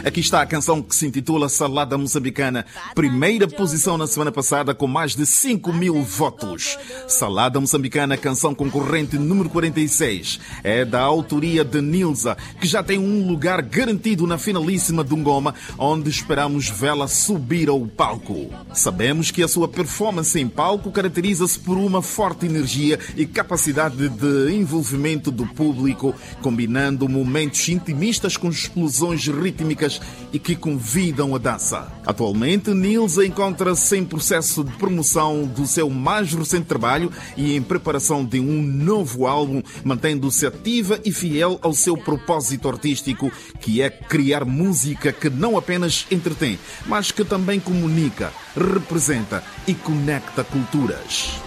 Aqui está a canção que se intitula Salada Moçambicana. Primeira posição na semana passada com mais de 5.000 votos. Salada Moçambicana, canção concorrente número 46. É da autoria de Nilza, que já tem um lugar garantido na finalíssima do Ngoma, onde esperamos vê-la subir ao palco. Sabemos que a sua performance em palco caracteriza-se por uma forte energia e capacidade de envolvimento do público, combinando momentos intimistas com explosões rítmicas e que convidam a dança. Atualmente, Nilza encontra-se em processo de promoção do seu mais recente trabalho e em preparação de um novo álbum, mantendo-se ativa e fiel ao seu propósito artístico, que é criar música que não apenas entretém, mas que também comunica, representa e conecta culturas.